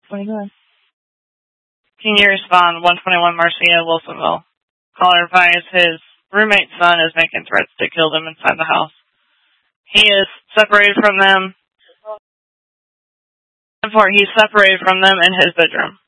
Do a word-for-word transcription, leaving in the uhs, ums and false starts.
twenty-nine. Can you respond? one twenty-one Marcia, Wilsonville. Caller advised his roommate's son is making threats to kill them inside the house. He is separated from them. He's separated from them in his bedroom.